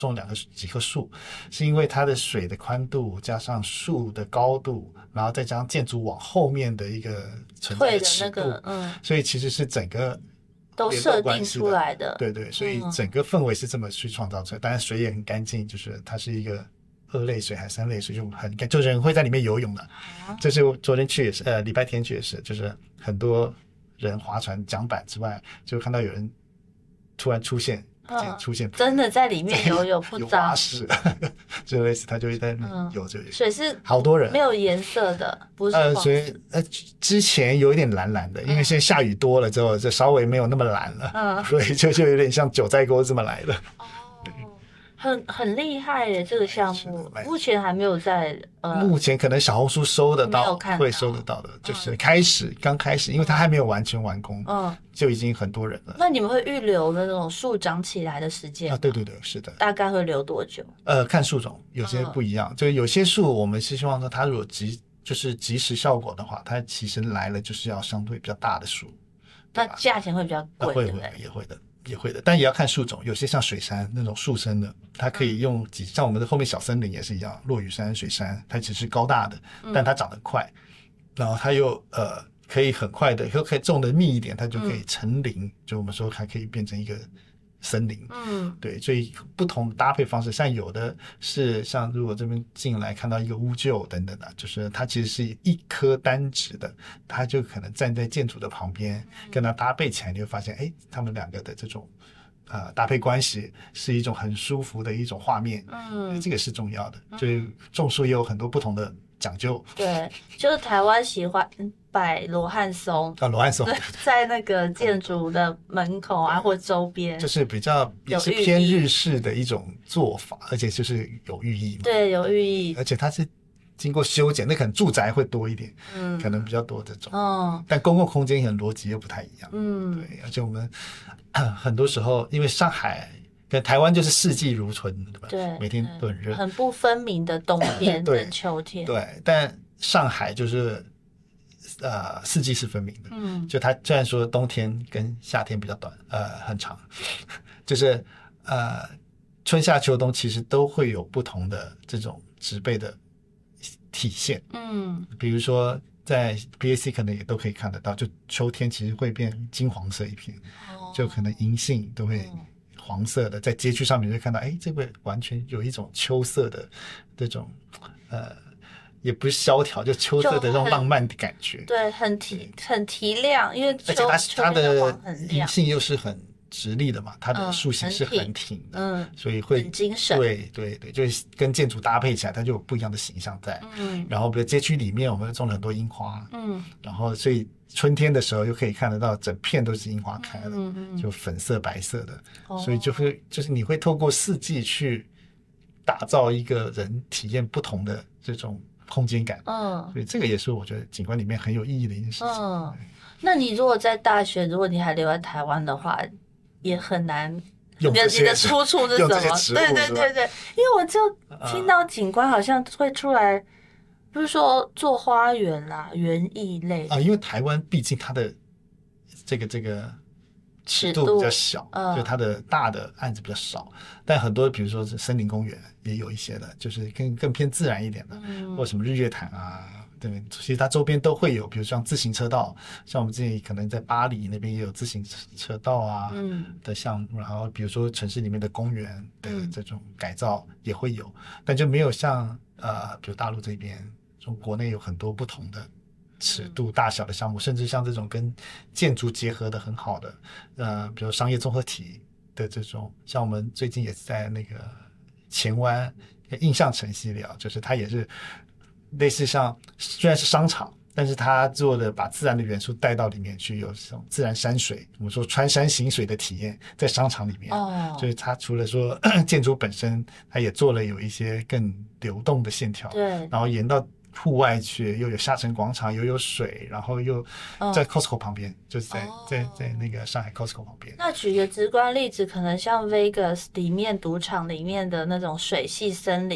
种几棵树，是因为它的水的宽度加上树的高度，然后再加上建筑往后面的一个存在的尺度，所以其实是整个都设定出来的。 对对，所以整个氛围是这么去创造出来。当然水也很干净，就是它是一个2类水还是3类水，就人会在里面游泳的。这是我昨天去也是，礼拜天去也是，就是很多人划船桨板之外，就看到有人突然出现真的在里面游泳，不脏， 有蛙式就类似，他就会在游，就水是好多人， 没有颜色的，不是黄色。 所以之前有一点蓝蓝的，因为现在下雨多了之后，就稍微没有那么蓝了，所以就有点像九寨沟这么来的。 很厉害耶，这个项目目前还没有在目前可能小红书收得到，会收得到的，就是刚开始，因为它还没有完全完工，就已经很多人了。 那你们会预留那种树长起来的时间吗？ 对对对，是的。 大概会留多久？ 看树种，有些不一样，就是有些树我们是希望说它如果及时效果的话，它其实来了就是要相对比较大的树， 那价钱会比较贵，对不对？ 也会的，但也要看树种。有些像水杉那种树生的，它可以用像我们的后面小森林也是一样，落羽杉、水杉，它只是高大的，但它长得快，然后它又可以很快的，又可以种的密一点，它就可以成林，就我们说还可以变成一个森林。对，所以不同的搭配方式，像有的是像如果这边进来看到一个乌桕等等的，就是它其实是一棵单植的，它就可能站在建筑的旁边，跟它搭配起来，你会发现，哎，他们两个的这种搭配关系是一种很舒服的一种画面。这个是重要的。就是种树也有很多不同的讲究。 对，就是台湾喜欢摆罗汉松， 罗汉松在那个建筑的门口啊或周边， 就是比较也是偏日式的一种做法，而且就是有寓意嘛。 对，有寓意， 而且它是经过修剪，那可能住宅会多一点，可能比较多这种。但公共空间可能逻辑又不太一样。对，而且我们很多时候因为上海跟台湾就是四季如春，对吧？ 对， 每天都很热， 很不分明的冬天跟秋天。 对，但上海就是四季是分明的。就它虽然说冬天跟夏天比较短，很长，就是春夏秋冬其实都会有不同的这种植被的体现。比如说在 BAC 可能也都可以看得到，就秋天其实会变金黄色一片，就可能银杏都会黄色的，在街区上面就会看到，哎，这个完全有一种秋色的这种也不是萧条，就秋色的这种浪漫的感觉。 对，很提亮，因为而且它的银杏又是很直立的嘛，它的树形是很挺的，所以会很精神。 对对对，就是跟建筑搭配起来，它就有不一样的形象在。然后比如街区里面，我们种了很多樱花，然后所以春天的时候又可以看得到整片都是樱花开了，就粉色白色的，所以就是你会透过四季去打造一个人体验不同的这种空间感。所以这个也是我觉得景观里面很有意义的一件事情。 那你如果在大学，如果你还留在台湾的话，也很难。你的出处是什么？对对对对，因为我就听到景观好像会出来，不是说做花园啦、园艺类因为台湾毕竟它的这个尺度比较小，就它的大的案子比较少，但很多比如说是森林公园也有一些的，就是更偏自然一点的，或什么日月潭啊。对，其实它周边都会有，比如像自行车道，像我们自己可能在巴黎那边也有自行车道啊的项目，然后比如说城市里面的公园的这种改造也会有，但就没有像比如大陆这边，从国内有很多不同的尺度大小的项目，甚至像这种跟建筑结合的很好的比如商业综合体的这种，像我们最近也是在那个前湾印象城系列，就是它也是类似像虽然是商场，但是它做的把自然的元素带到里面去，有这种自然山水，我们说穿山行水的体验在商场里面。就是它除了说建筑本身，它也做了有一些更流动的线条， 对， 然后沿到户外去，又有下沉广场，又有水，然后又在 Costco 旁边，就是在那个上海 Costco 旁边。 那举个直观例子，可能像 Vegas 里面赌场里面的那种水系森林，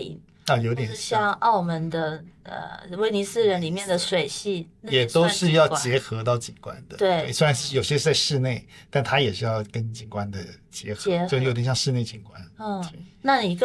有点像澳门的威尼斯人里面的水系， 也都是要结合到景观的。 对， 虽然是有些是在室内，但它也是要跟景观的结合，就有点像室内景观。 那你